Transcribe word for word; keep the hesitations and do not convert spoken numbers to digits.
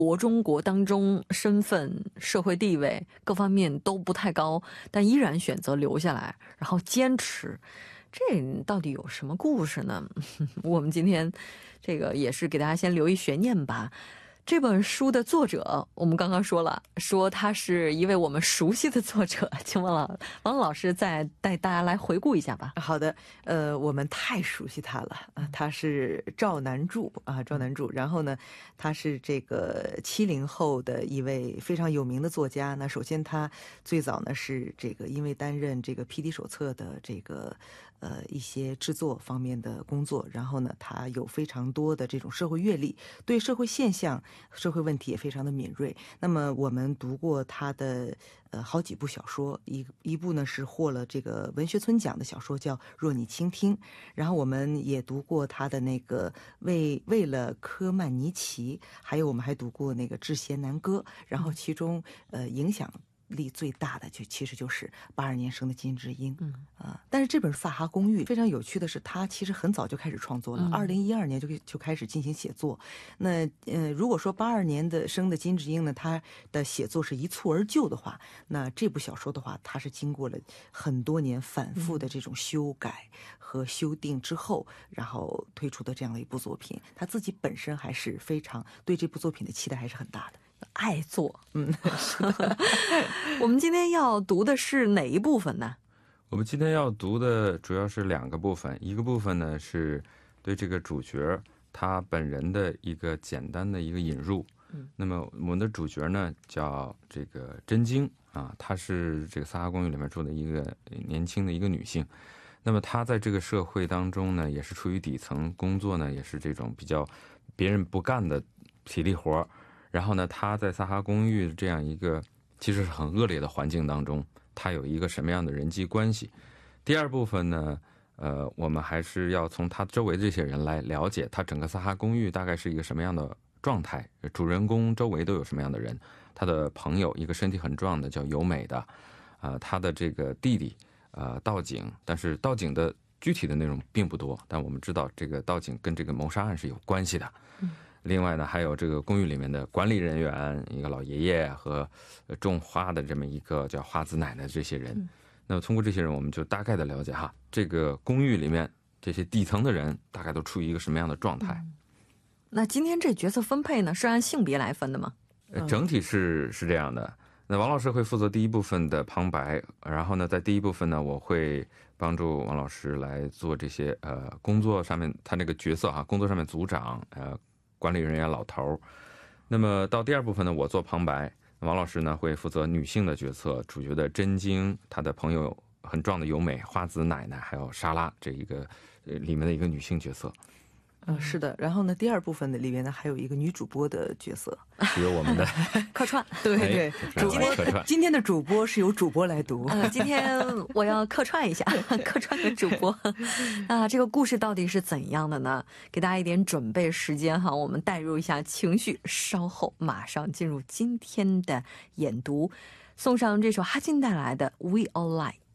国中国当中身份、社会地位各方面都不太高，但依然选择留下来，然后坚持。这到底有什么故事呢？我们今天这个也是给大家先留一悬念吧。这本书的作者我们刚刚说了，说他是一位我们熟悉的作者，请问了王老师再带大家来回顾一下吧。 好的，呃，我们太熟悉他了啊，他是赵南柱啊，赵南柱。然后呢，他是这个七零后的一位非常有名的作家。那首先他最早呢是这个因为担任这个 P D 手册的这个呃一些制作方面的工作，然后呢他有非常多的这种社会阅历，对社会现象、社会问题也非常的敏锐。那么我们读过他的呃好几部小说，一一部呢是获了这个文学村奖的小说，叫《若你倾听》。然后我们也读过他的那个为为了科曼尼奇，还有我们还读过那个《致贤南歌》。然后其中呃影响力最大的就其实就是八二年生的金智英。嗯啊，但是这本《萨哈公寓》非常有趣的是，他其实很早就开始创作了，二零一二年就就开始进行写作。那呃，如果说八二年的生的金智英呢，他的写作是一蹴而就的话，那这部小说的话，他是经过了很多年反复的这种修改和修订之后，然后推出的这样的一部作品。他自己本身还是非常对这部作品的期待还是很大的。 爱做，嗯，是的。我们今天要读的是哪一部分呢？ 我们今天要读的主要是两个部分，一个部分呢是对这个主角他本人的一个简单的一个引入。嗯，那么我们的主角呢叫这个真晶啊，她是这个萨哈公寓里面住的一个年轻的一个女性。那么她在这个社会当中呢，也是处于底层，工作呢也是这种比较别人不干的体力活。然后呢，他在萨哈公寓这样一个其实是很恶劣的环境当中，他有一个什么样的人际关系？第二部分呢，呃，我们还是要从他周围的这些人来了解他整个萨哈公寓大概是一个什么样的状态，主人公周围都有什么样的人？他的朋友，一个身体很壮的叫由美的，啊、呃，他的这个弟弟，呃，道景，但是道景的具体的内容并不多，但我们知道这个道景跟这个谋杀案是有关系的。嗯。另外呢，还有这个公寓里面的管理人员，一个老爷爷和种花的这么一个叫花子奶奶这些人。嗯、那么通过这些人，我们就大概的了解哈，这个公寓里面这些底层的人大概都处于一个什么样的状态。嗯、 那今天这角色分配呢，是按性别来分的吗？ 呃、整体是是这样的。那王老师会负责第一部分的旁白，然后呢，在第一部分呢，我会帮助王老师来做这些呃工作上面他那个角色哈，工作上面组长呃。管理人员老头。那么到第二部分呢，我做旁白，王老师呢会负责女性的角色，主角的真晶，她的朋友很壮的由美、花子奶奶，还有莎拉这一个呃里面的一个女性角色。 嗯，是的。然后呢，第二部分的里面呢，还有一个女主播的角色， 是由我们的客串。 对对， 主播今天的主播是由主播来读。 呃，今天我要客串一下，客串个主播。啊，这个故事到底是怎样的呢？给大家一点准备时间哈，我们带入一下情绪，稍后马上进入今天的演读，送上这首哈金带来的《We All Lie》。